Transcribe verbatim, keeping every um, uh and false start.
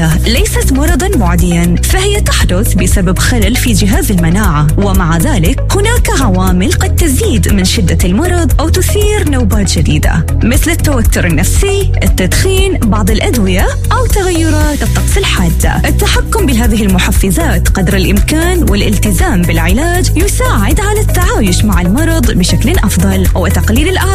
الحادة ليست مرضاً معدياً، فهي تحدث بسبب خلل في جهاز المناعة، ومع ذلك هناك عوامل قد تزيد من شدة المرض أو تثير نوبات جديدة، مثل التوتر النفسي، التدخين، بعض الأدوية أو تغيرات الطقس الحادة. التحكم بهذه المحفزات قدر الإمكان والالتزام بالعلاج يساعد على التعايش مع المرض بشكل أفضل وتقليل الأعراض